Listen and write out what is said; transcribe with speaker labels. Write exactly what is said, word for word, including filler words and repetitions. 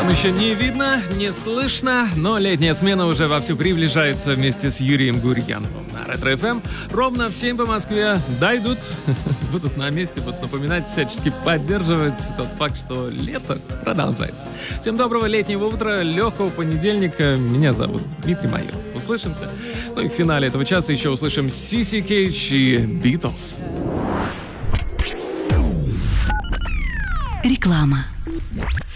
Speaker 1: Нам еще не видно, не слышно, но летняя смена уже вовсю приближается вместе с Юрием Гурьяновым на Ретро-эф эм. Ровно в семь по Москве дойдут, будут на месте, будут напоминать, всячески поддерживать тот факт, что лето продолжается. Всем доброго летнего утра, легкого понедельника. Меня зовут Дмитрий Майоров. Услышимся. Ну и в финале этого часа еще услышим Си Си Кейдж и Битлз.
Speaker 2: Реклама.